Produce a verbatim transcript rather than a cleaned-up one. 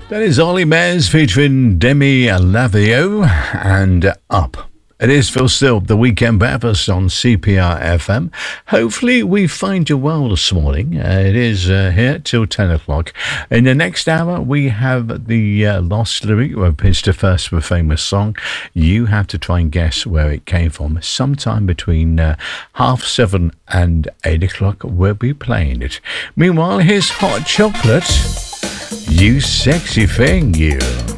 That is Ollie Mez featuring Demi Lavio and Up. It is Phil Still, the Weekend Breakfast on C P R F M. Hopefully we find you well this morning. Uh, it is uh, here till ten o'clock. In the next hour, we have the uh, Lost Lyric, where it pitched the first of a famous song. You have to try and guess where it came from. Sometime between uh, half seven and eight o'clock, we'll be playing it. Meanwhile, here's Hot Chocolate. You sexy thing, you.